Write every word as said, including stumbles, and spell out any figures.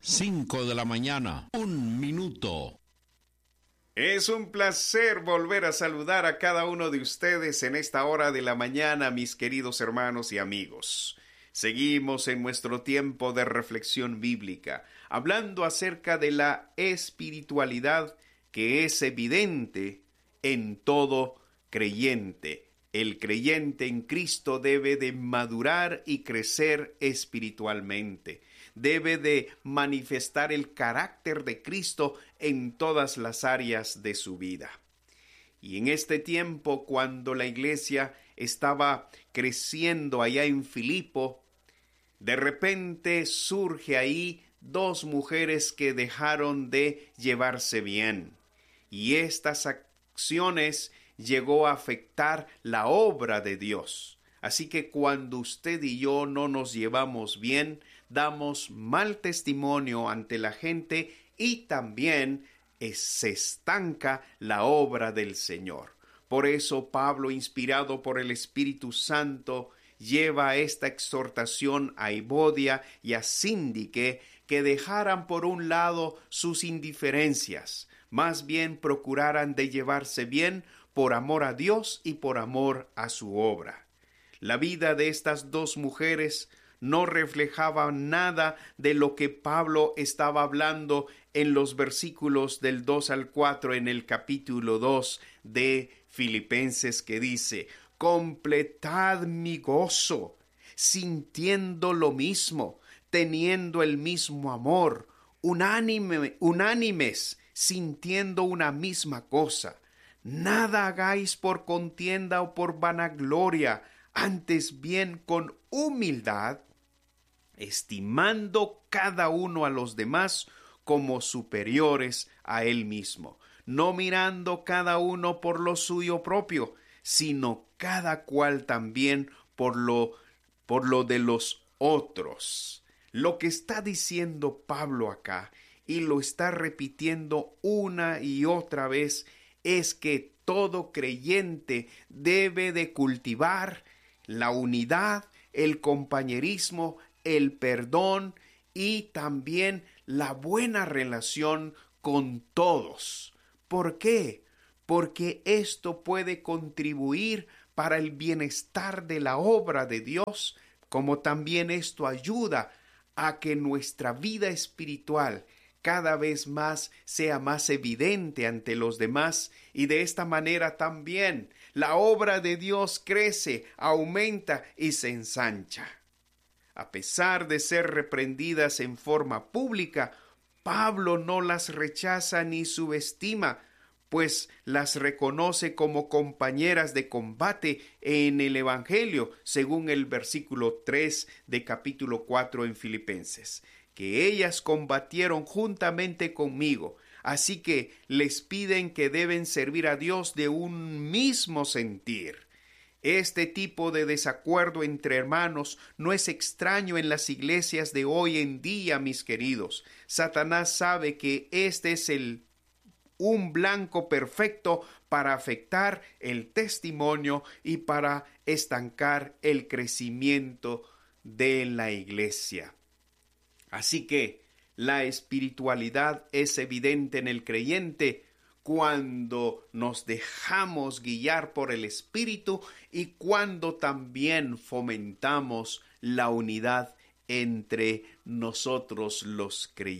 Cinco de la mañana, un minuto. Es un placer volver a saludar a cada uno de ustedes en esta hora de la mañana, mis queridos hermanos y amigos. Seguimos en nuestro tiempo de reflexión bíblica, hablando acerca de la espiritualidad que es evidente en todo creyente. El creyente en Cristo debe de madurar y crecer espiritualmente. Debe de manifestar el carácter de Cristo en todas las áreas de su vida. Y en este tiempo, cuando la iglesia estaba creciendo allá en Filipo, de repente surge ahí dos mujeres que dejaron de llevarse bien. Y estas acciones llegó a afectar la obra de Dios. Así que cuando usted y yo no nos llevamos bien, damos mal testimonio ante la gente y también se estanca la obra del Señor. Por eso Pablo, inspirado por el Espíritu Santo, lleva esta exhortación a Evodia y a Síndique que dejaran por un lado sus indiferencias, más bien procuraran de llevarse bien por amor a Dios y por amor a su obra. La vida de estas dos mujeres no reflejaba nada de lo que Pablo estaba hablando en los versículos del dos al cuatro en el capítulo dos de Filipenses, que dice: completad mi gozo, sintiendo lo mismo, teniendo el mismo amor, unánime, unánimes, sintiendo una misma cosa. Nada hagáis por contienda o por vanagloria, antes bien con humildad, estimando cada uno a los demás como superiores a él mismo, no mirando cada uno por lo suyo propio, sino cada cual también por lo, por lo de los otros. Lo que está diciendo Pablo acá, y lo está repitiendo una y otra vez, es que todo creyente debe de cultivar la unidad, el compañerismo, el perdón y también la buena relación con todos. ¿Por qué? Porque esto puede contribuir para el bienestar de la obra de Dios, como también esto ayuda a que nuestra vida espiritual cada vez más sea más evidente ante los demás, y de esta manera también la obra de Dios crece, aumenta y se ensancha. A pesar de ser reprendidas en forma pública, Pablo no las rechaza ni subestima, pues las reconoce como compañeras de combate en el Evangelio, según el versículo tres de capítulo cuatro en Filipenses, que ellas combatieron juntamente conmigo, así que les piden que deben servir a Dios de un mismo sentir. Este tipo de desacuerdo entre hermanos no es extraño en las iglesias de hoy en día, mis queridos. Satanás sabe que este es el un blanco perfecto para afectar el testimonio y para estancar el crecimiento de la iglesia. Así que la espiritualidad es evidente en el creyente cuando nos dejamos guiar por el Espíritu y cuando también fomentamos la unidad entre nosotros los creyentes.